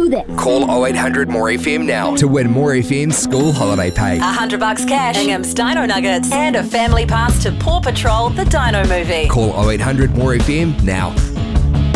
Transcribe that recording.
do that. Call 0800 More FM now to win More FM school holiday pay. $100 cash, Ingham's Dino Nuggets, and a family pass to Paw Patrol, the Dino movie. Call 0800 More FM now.